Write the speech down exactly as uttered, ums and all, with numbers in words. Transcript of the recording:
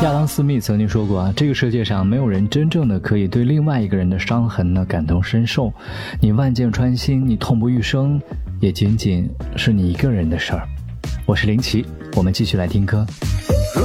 亚当斯密曾经说过啊，这个世界上没有人真正的可以对另外一个人的伤痕呢感同身受，你万箭穿心，你痛不欲生，也仅仅是你一个人的事儿。我是林奇，我们继续来听歌。